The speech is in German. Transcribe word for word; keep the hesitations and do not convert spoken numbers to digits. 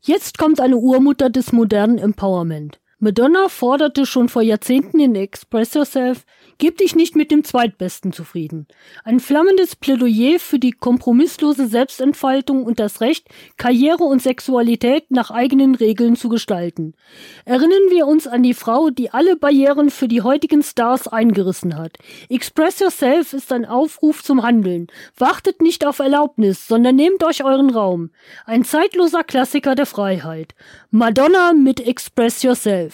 Jetzt kommt eine Urmutter des modernen Empowerment. Madonna forderte schon vor Jahrzehnten in Express Yourself: Gib dich nicht mit dem Zweitbesten zufrieden. Ein flammendes Plädoyer für die kompromisslose Selbstentfaltung und das Recht, Karriere und Sexualität nach eigenen Regeln zu gestalten. Erinnern wir uns an die Frau, die alle Barrieren für die heutigen Stars eingerissen hat. Express Yourself ist ein Aufruf zum Handeln. Wartet nicht auf Erlaubnis, sondern nehmt euch euren Raum. Ein zeitloser Klassiker der Freiheit. Madonna mit Express Yourself.